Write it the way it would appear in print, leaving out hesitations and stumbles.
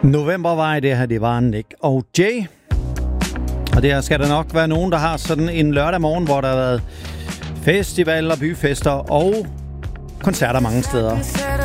Novembervej, det her, det var Nick og Jay. Og der skal der nok være nogen, der har sådan en lørdag morgen, hvor der har været festivaler, byfester og koncerter mange steder.